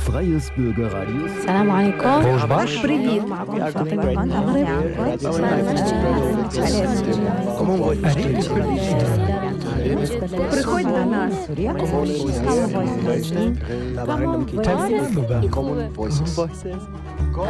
Freies Bürgerradio. السلام عليكم. Bonjour. Привіт. Приходь до нас. Common Voices.